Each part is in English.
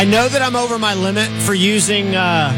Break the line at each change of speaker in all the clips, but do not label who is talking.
I know that I'm over my limit for using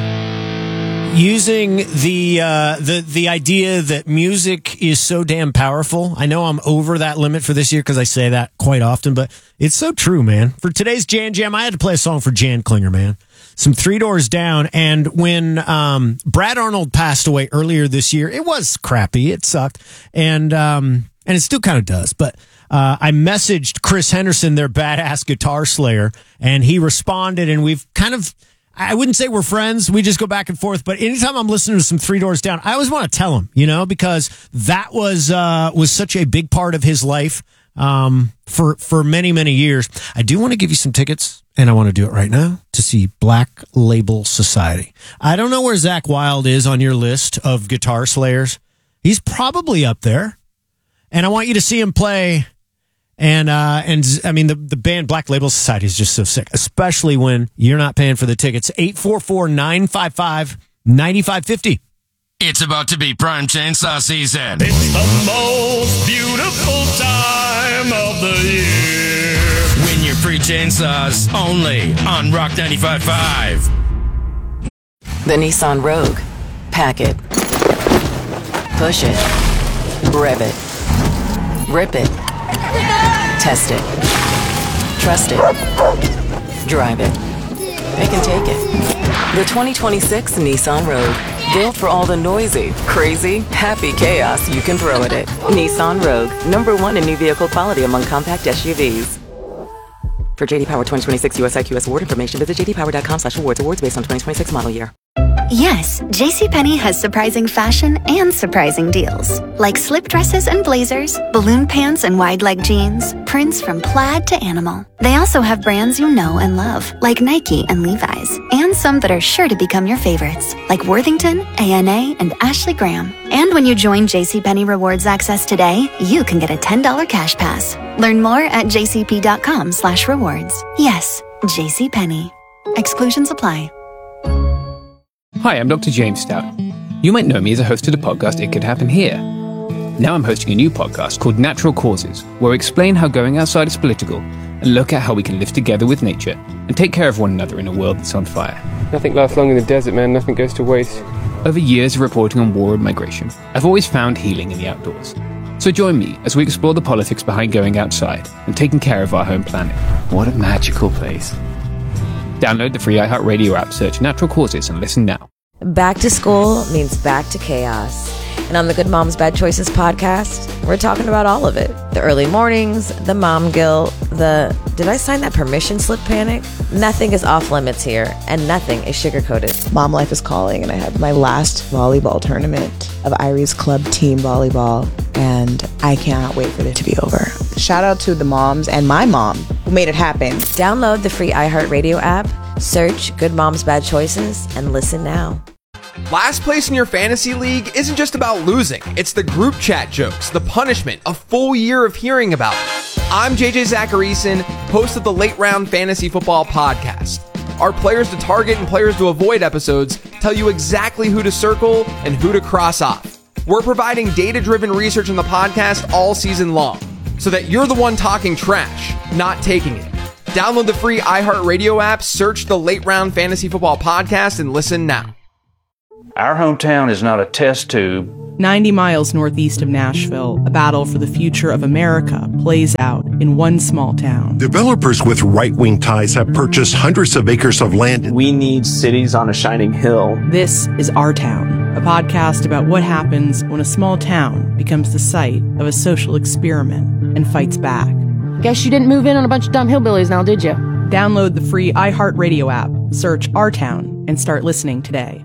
the idea that music is so damn powerful. I know I'm over that limit for this year because I say that quite often, but it's so true, man. For today's Jan Jam, I had to play a song for Jan Klinger, man. Some Three Doors Down. And when Brad Arnold passed away earlier this year, it was crappy. It sucked. And it still kind of does. But I messaged Chris Henderson, their badass guitar slayer, and he responded, and we've kind of, I wouldn't say we're friends. We just go back and forth. But anytime I'm listening to some Three Doors Down, I always want to tell him, because that was such a big part of his life for many, many years. I do want to give you some tickets, and I want to do it right now, to see Black Label Society. I don't know where Zakk Wylde is on your list of guitar slayers. He's probably up there. And I want you to see him play. And I mean, the band Black Label Society is just so sick, especially when you're not paying for the tickets. 844-955-9550.
It's about to be prime chainsaw season.
It's the most beautiful time of the year.
Win your free chainsaws only on Rock 95.5.
The Nissan Rogue. Pack it. Push it. Rev it. Rip it. Test it. Trust it. Drive it. They can take it. The 2026 Nissan Rogue. Built for all the noisy, crazy, happy chaos you can throw at it. Nissan Rogue. #1 in new vehicle quality among compact SUVs. For JD Power 2026 US IQS award information, visit jdpower.com/awards. Awards based on 2026 model year.
Yes, JCPenney has surprising fashion and surprising deals. Like slip dresses and blazers, balloon pants and wide leg jeans, prints from plaid to animal. They also have brands you know and love, like Nike and Levi's, and some that are sure to become your favorites, like Worthington, A&A, and Ashley Graham. And when you join JCPenney Rewards Access today, you can get a $10 cash pass. Learn more at jcp.com/rewards. Yes, JCPenney. Exclusions apply.
Hi, I'm Dr. James Stout. You might know me as a host of the podcast It Could Happen Here. Now I'm hosting a new podcast called Natural Causes, where I explain how going outside is political and look at how we can live together with nature and take care of one another in a world that's on fire.
Nothing lasts long in the desert, man. Nothing goes to waste.
Over years of reporting on war and migration, I've always found healing in the outdoors. So join me as we explore the politics behind going outside and taking care of our home planet. What a magical place. Download the free iHeartRadio app, search Natural Causes, and listen now.
Back to school means back to chaos. And on the Good Moms Bad Choices podcast, we're talking about all of it. The early mornings, the mom guilt, the did I sign that permission slip panic? Nothing is off limits here, and nothing is sugar-coated.
Mom life is calling, and I had my last volleyball tournament of Irie's Club team volleyball, and I cannot wait for it to be over. Shout out to the moms and my mom who made it happen.
Download the free iHeartRadio app, search Good Moms Bad Choices, and listen now.
Last place in your fantasy league isn't just about losing. It's the group chat jokes, the punishment, a full year of hearing about it. I'm JJ Zacharyson, host of the Late Round Fantasy Football Podcast. Our players to target and players to avoid episodes tell you exactly who to circle and who to cross off. We're providing data-driven research in the podcast all season long, so that you're the one talking trash, not taking it. Download the free iHeartRadio app, search the Late Round Fantasy Football Podcast, and listen now.
Our hometown is not a test tube.
90 miles northeast of Nashville, a battle for the future of America plays out in one small town.
Developers with right-wing ties have purchased hundreds of acres of land.
We need cities on a shining hill.
This is Our Town, a podcast about what happens when a small town becomes the site of a social experiment and fights back.
Guess you didn't move in on a bunch of dumb hillbillies now, did you?
Download the free iHeartRadio app, search Our Town, and start listening today.